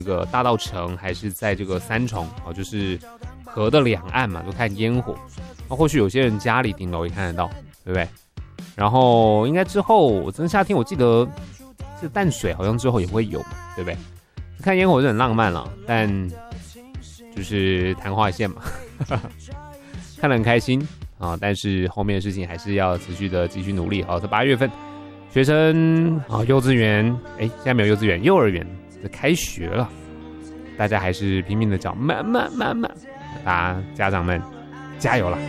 这个大稻埕还是在这个三重啊，就是河的两岸嘛，都看烟火。那或许有些人家里顶楼也看得到，对不对？然后应该之后，真的夏天我记得这淡水好像之后也会有嘛，对不对？看烟火是很浪漫啦，但就是昙花一现嘛，看得很开心啊。但是后面的事情还是要持续的继续努力。好，在8月份，学生啊，幼稚园，现在没有幼稚园，幼儿园开学了，大家还是拼命的找妈妈妈妈，大家家长们加油啦！